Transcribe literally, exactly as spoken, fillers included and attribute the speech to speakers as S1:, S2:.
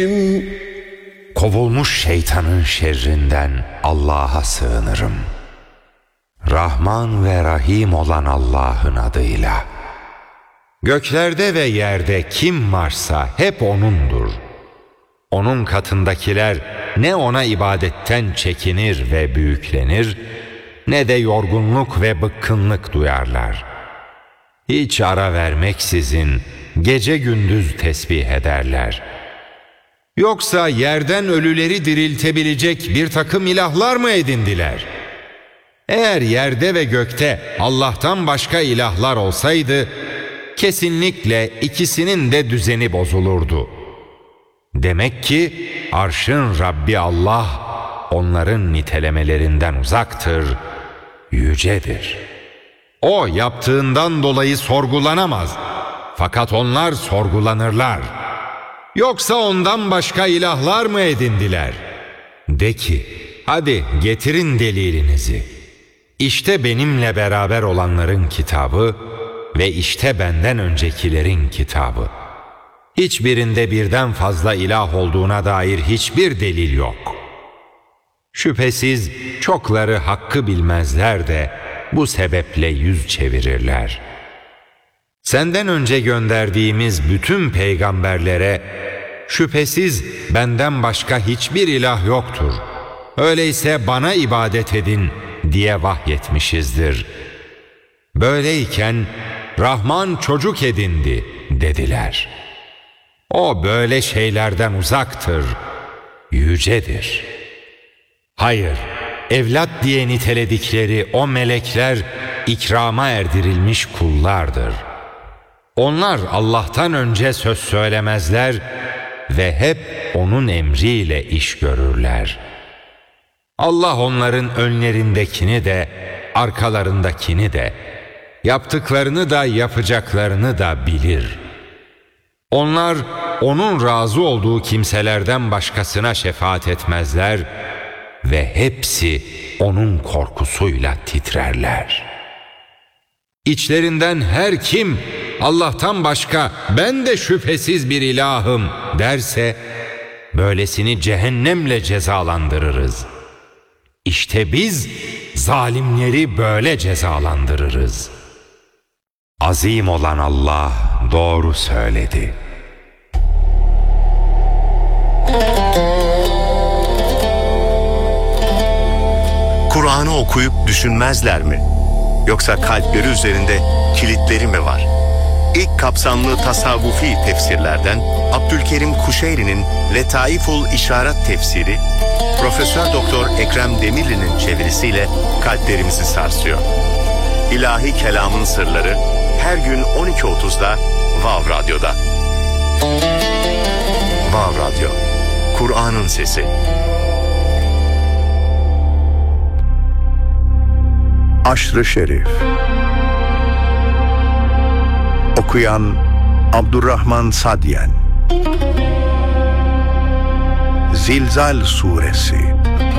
S1: Kovulmuş şeytanın şerrinden Allah'a sığınırım. Rahman ve Rahim olan Allah'ın adıyla. Göklerde ve yerde kim varsa hep O'nundur. Onun katındakiler ne O'na ibadetten çekinir ve büyüklenir, ne de yorgunluk ve bıkkınlık duyarlar. Hiç ara vermeksizin gece gündüz tesbih ederler. Yoksa yerden ölüleri diriltebilecek bir takım ilahlar mı edindiler? Eğer yerde ve gökte Allah'tan başka ilahlar olsaydı, kesinlikle ikisinin de düzeni bozulurdu. Demek ki arşın Rabbi Allah, onların nitelemelerinden uzaktır, yücedir. O yaptığından dolayı sorgulanamaz. Fakat onlar sorgulanırlar. Yoksa ondan başka ilahlar mı edindiler? De ki, hadi getirin delilinizi. İşte benimle beraber olanların kitabı ve işte benden öncekilerin kitabı. Hiçbirinde birden fazla ilah olduğuna dair hiçbir delil yok. Şüphesiz çokları hakkı bilmezler de bu sebeple yüz çevirirler. Senden önce gönderdiğimiz bütün peygamberlere şüphesiz benden başka hiçbir ilah yoktur. Öyleyse bana ibadet edin diye vahyetmişizdir. Böyleyken Rahman çocuk edindi dediler. O böyle şeylerden uzaktır, yücedir. Hayır, evlat diye niteledikleri o melekler ikrama erdirilmiş kullardır. Onlar Allah'tan önce söz söylemezler ve hep O'nun emriyle iş görürler. Allah onların önlerindekini de, arkalarındakini de, yaptıklarını da yapacaklarını da bilir. Onlar O'nun razı olduğu kimselerden başkasına şefaat etmezler ve hepsi O'nun korkusuyla titrerler. İçlerinden her kim Allah'tan başka ben de şüphesiz bir ilahım derse, böylesini cehennemle cezalandırırız. İşte biz zalimleri böyle cezalandırırız. Azim olan Allah doğru söyledi.
S2: Kur'an'ı okuyup düşünmezler mi? Yoksa kalpleri üzerinde kilitleri mi var? İlk kapsamlı tasavvufi tefsirlerden Abdülkerim Kuşeyri'nin Letaiful İşaret tefsiri, Profesör Doktor Ekrem Demirli'nin çevirisiyle kalplerimizi sarsıyor. İlahi kelamın sırları her gün on iki otuzda Vav Radyo'da. Vav Radyo, Kur'an'ın sesi.
S3: Aşr-ı Şerif. Okuyan Abdurrahman Sadyen. Zilzal Suresi.